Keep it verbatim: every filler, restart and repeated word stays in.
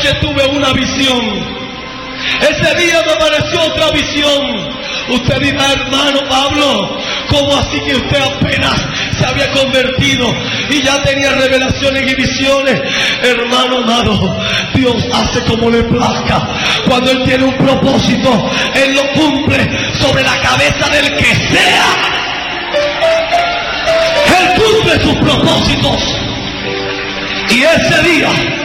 noche tuve una visión. Ese día me apareció otra visión. Usted dirá, hermano Pablo, ¿cómo así que usted apenas se había convertido y ya tenía revelaciones y visiones? Hermano amado, Dios hace como le plazca. Cuando Él tiene un propósito, Él lo cumple sobre la cabeza del que sea. Él cumple sus propósitos. Y ese día